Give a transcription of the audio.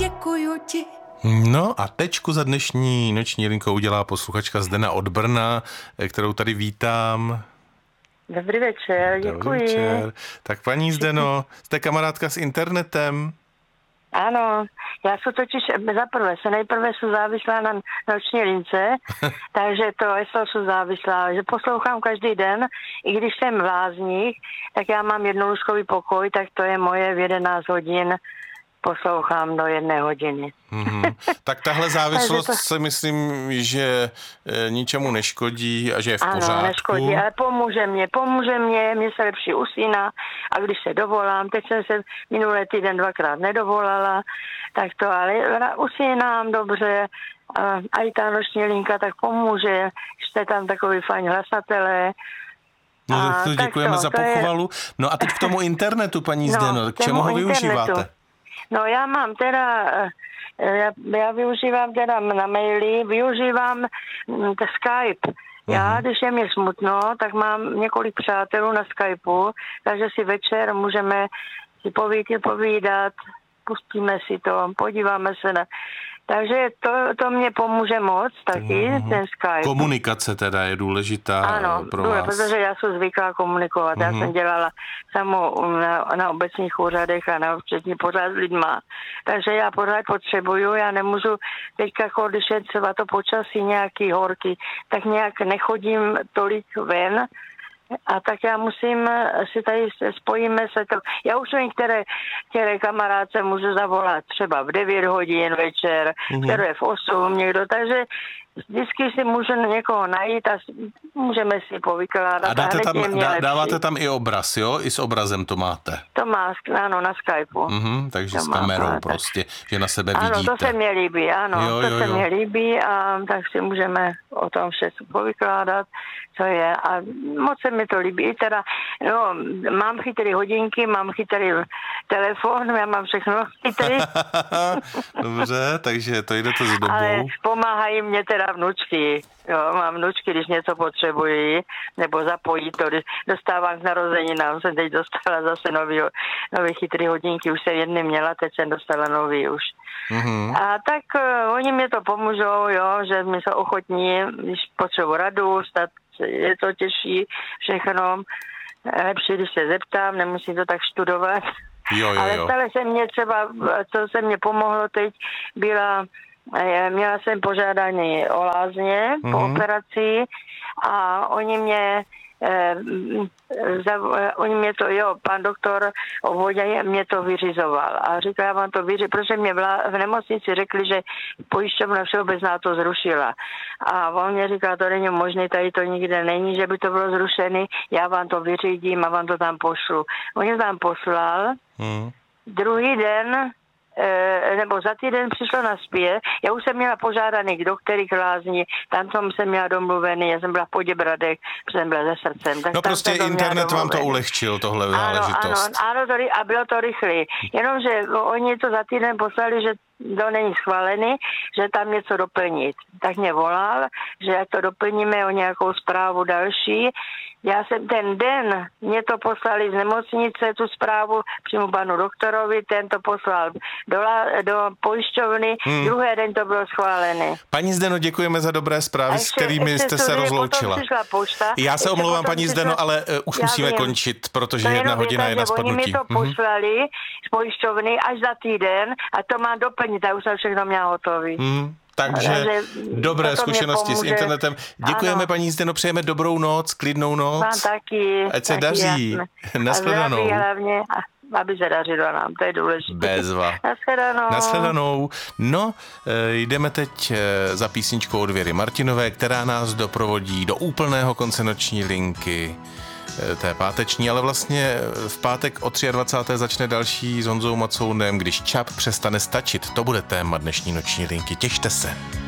děkuju ti. No a tečku za dnešní noční linkou udělá posluchačka Zdena od Brna, kterou tady vítám. Dobrý večer, děkuji. Dobrý večer. Tak paní Zdeno, jste kamarádka s internetem? Ano, já jsem totiž nejprve jsem závislá na noční lince, takže jsou závislá, že poslouchám každý den, i když jsem v lázních, tak já mám jednolůžkový pokoj, tak to je moje v 11 hodin, poslouchám do 1 hodiny. Mm-hmm. Tak tahle závislost si myslím, že ničemu neškodí a že je v pořádku. Ano, neškodí, ale pomůže mě se lepší usíná a když se dovolám, teď jsem se minulý týden 2krát nedovolala, tak to ale usínám dobře a i ta noční linka tak pomůže, jste tam takový fajn hlasatelé. No, to děkujeme za pochvalu. No a teď k tomu internetu, paní Zdeno, k čemu ho využíváte? No já mám teda, já využívám teda na maily, využívám Skype. Já, když je mi smutno, tak mám několik přátelů na Skypeu, takže si večer můžeme si povídat, pustíme si to, podíváme se na... Takže to mě pomůže moc taky, ten Skype. Komunikace teda je důležitá pro vás. Protože já jsem zvyklá komunikovat. Já jsem dělala samou na obecních úřadech a na včetně pořád s lidma. Takže já pořád potřebuju, já nemůžu teďka, když je třeba to počasí nějaký horký, tak nějak nechodím tolik ven, a tak já musím si tady spojíme se to. Já už vím, které kamarádce můžu zavolat třeba v 9 hodin večer, které je v 8 někdo, takže vždycky si můžu někoho najít a můžeme si povykládat. A dáváte tam i obraz, jo? I s obrazem to máte? To má, ano, na Skypeu. Takže to s kamerou prostě, že na sebe vidíte. Ano, to se mně líbí, se mně líbí a tak si můžeme o tom všechno povykládat, co je. A moc se mi to líbí. Teda, mám chytrý hodinky, mám chytrý telefon, já mám všechno chytrý. Dobře, takže to jdete s dobou. Ale pomáhají mě teda vnučky. Jo, mám vnučky, když něco potřebují, nebo zapojí to, když dostávám k narozeninám. Jsem teď dostala zase nový chytrý hodinky, už jsem jedny měla, teď jsem dostala nový už. A tak oni mě to pomůžou, jo, že mi jsou ochotní, když potřebuji radu, je to těžší všechno. Lepší, když se zeptám, nemusím to tak studovat. Jo. Ale stále se mě třeba, co se mě pomohlo teď, měla jsem požádání o lázně po operaci a oni mě pan doktor Obvodě mě to vyřizoval a říkal, já vám to protože mě v nemocnici řekli, že pojišťovna všeobecná to zrušila. A on mě říkal, to není možné, tady to nikde není, že by to bylo zrušené, já vám to vyřídím a vám to tam pošlu. On mě tam poslal, druhý den nebo za týden přišlo naspět. Já už jsem měla požádaný do kterých lázní, tam jsem měla domluvený, já jsem byla v Poděbradech, jsem byla se srdcem. Tak prostě internet vám to ulehčil, tohle záležitost. Ano, a bylo to rychlé. Jenomže oni to za týden poslali, že to není schválený, že tam něco doplnit. Tak mě volal, že ať to doplníme o nějakou zprávu další. Já jsem ten den, mě to poslali z nemocnice, tu zprávu přímo panu doktorovi, ten to poslal do pojišťovny, druhý den to bylo schválené. Paní Zdeno, děkujeme za dobré zprávy, s kterými jste se rozloučila. Já se omlouvám, paní Zdeno, ale už musíme končit, protože 1 hodina je na spadnutí. Oni mi to poslali z pojišťovny až za týden a to mám doplnit, a už jsem všechno měla hotový. Takže dobré zkušenosti s internetem. Děkujeme, paní Zdeno, přejeme dobrou noc, klidnou noc. Vám taky. Ať se daří. Nashledanou. Hlavně, aby se dařilo nám, to je důležité. Bezva. Nashledanou. No, jdeme teď za písničkou od Věry Martinové, která nás doprovodí do úplného konce noční linky. Té páteční, ale vlastně v pátek o 23. začne další s Honzou Macounem, když čap přestane stačit. To bude téma dnešní noční linky. Těšte se.